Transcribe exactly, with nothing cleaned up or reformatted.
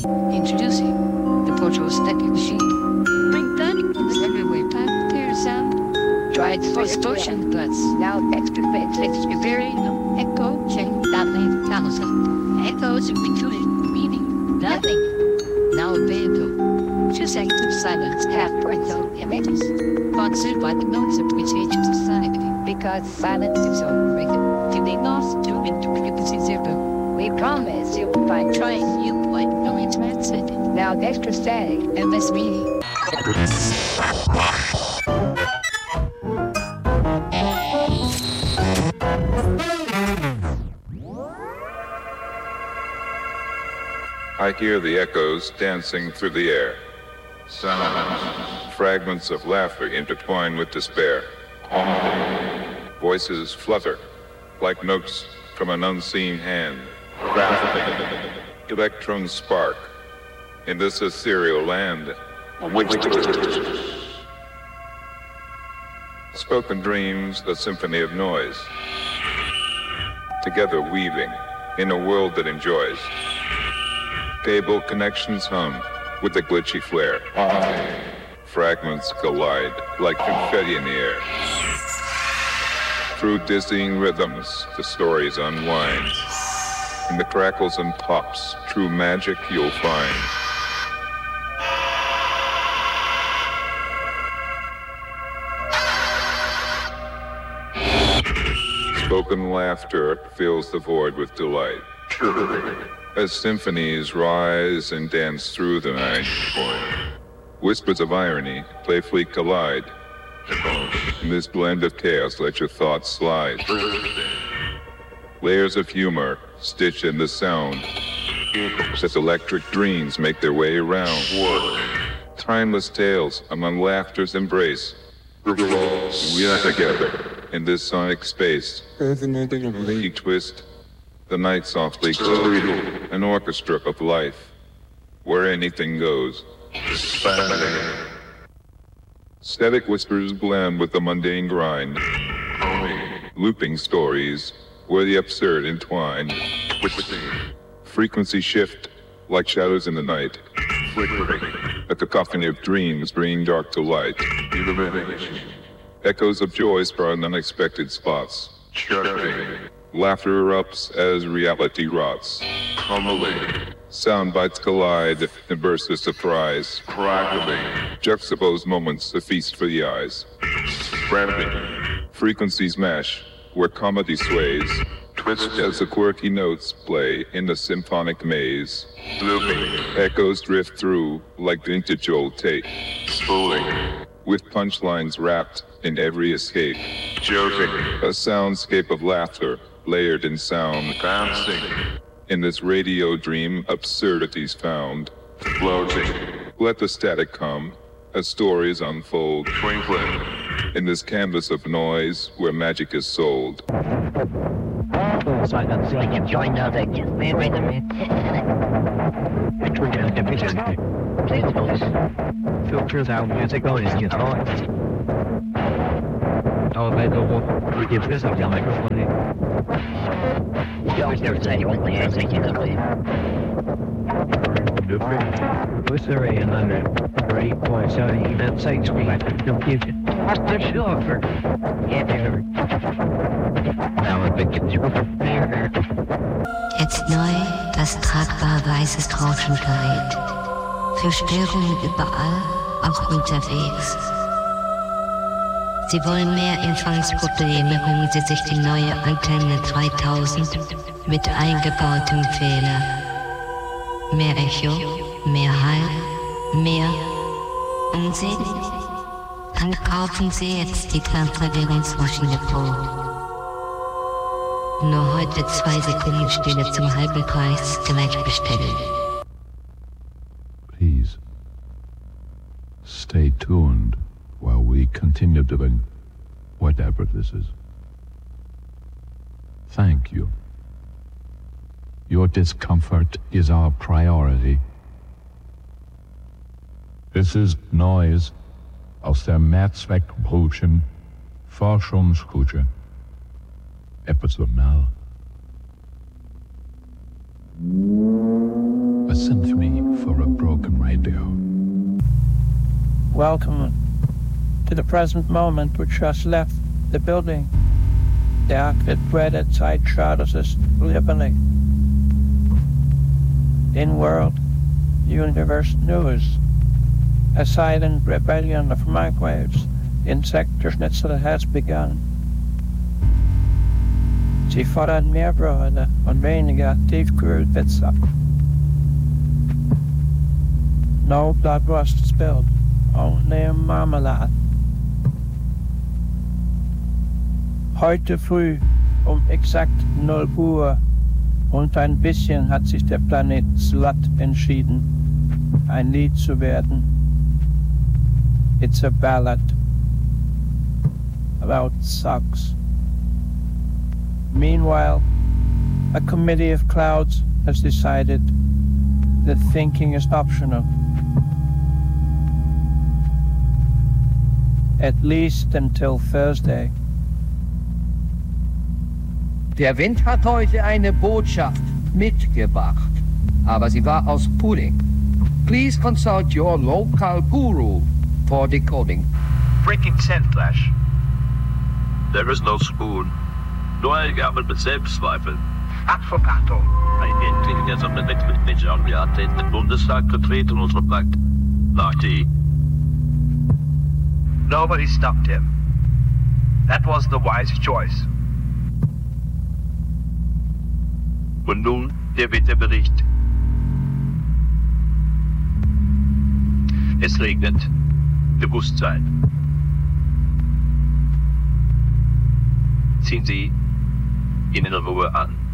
Introducing the Proto-Static Sheet. Bring back the everywhere type clear sound. Try distortion plus. Now extra bass. Extra very no echo chain doubling thousand. Echoes between meaning nothing. Now available. Two seconds of silence half parental images. Sponsored by the Notes Appreciation Society. Because silence is so wicked. Feeling lost to into frequency zero. We promise you will find trying new point no internet. Now extra static and less meaning. I hear the echoes dancing through the air. Sounds, fragments of laughter intertwine with despair. Voices flutter like notes from an unseen hand. Electrons spark in this ethereal land. Spoken dreams, a symphony of noise. Together weaving in a world that enjoys. Cable connections hum with a glitchy flare. Fragments collide like confetti in the air. Through dizzying rhythms, the stories unwind. In the crackles and pops, true magic you'll find. Spoken laughter fills the void with delight. As symphonies rise and dance through the night, whispers of irony playfully collide. In this blend of chaos, let your thoughts slide. Layers of humor stitched in the sound, as electric dreams make their way around. Timeless tales among laughter's embrace. We are together in this sonic space. You twist. The night softly glows, an orchestra of life, where anything goes. Static whispers blend with the mundane grind, looping stories where the absurd entwine. Frequency shift like shadows in the night, a cacophony of dreams bringing dark to light. Echoes of joy sprout in unexpected spots. Laughter erupts as reality rots. Sound bites collide and bursts of surprise. Juxtaposed moments, a feast for the eyes. Frequencies mash where comedy sways. Twist as the quirky notes play in the symphonic maze. Echoes drift through like vintage old tape. With punchlines wrapped in every escape. A soundscape of laughter. Layered in sound, dancing. In this radio dream, absurdities found. Floating. Let the static come, as stories unfold. Twinkling. In this canvas of noise, where magic is sold. So I can see I can join now that gets me right in me. Extra division. Please notice. Filters out music on is your thoughts. Oh, I don't want to give this up your microphone. You always never say you want the hands making up with you. What's the ray and under eight point seven even sites we like to confusion. What's the sure for? Yeah, there. Now a big there. Jetzt neu das tragbare weißes Rauschengerät. Für Störungen überall, auch unterwegs. Sie wollen mehr Empfangsprobleme, holen Sie sich die neue Antenne dreitausend mit eingebautem Fehler. Mehr Echo, mehr Hall, mehr Unsinn? Dann kaufen Sie jetzt die Fernverwirrungsmaschine Pro. Nur heute zwei Sekunden Stille zum halben Preis gleich bestellen. Please, stay tuned. While we continue doing whatever this is. Thank you. Your discomfort is our priority. This is Noise aus der Mehrzweckbrötchen Forschungsküche. Episode now. A symphony for a broken radio. Welcome to the present moment which just left the building. The arcade dreaded side trousers liberally. In world, universe news. A silent rebellion of microwaves in Sektorschnitzel has begun. Sie fordern mehr Brüder und weniger Tiefkühlpizza. No blood was spilled, only marmalade. Heute früh um exakt null Uhr und ein bisschen hat sich der Planet Slut entschieden, ein Lied zu werden. It's a ballad about socks. Meanwhile, a committee of clouds has decided that thinking is optional. At least until Thursday. Der Wind hat heute eine Botschaft mitgebracht, aber sie war aus Pudding. Please consult your local guru for decoding. Breaking scent, Flash. There is no spoon. Nur ein Gabel mit Selbstzweifeln. Advocato. Ein Endlich, der so mit nicht an wir hat den Bundestag vertreten unsere Partie. Nobody stopped him. That was the wise choice. Und nun der Wetterbericht. Es regnet. Bewusstsein. Ziehen Sie Ihnen Ruhe an.